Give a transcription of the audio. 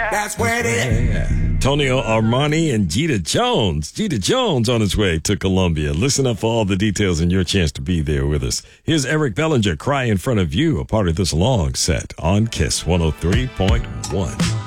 That's where it is. Yeah. Tonio Armani and Jeter Jones. Jeter Jones on his way to Columbia. Listen up for all the details and your chance to be there with us. Here's Eric Bellinger, Cry in Front of You, a part of this long set on KISS 103.1.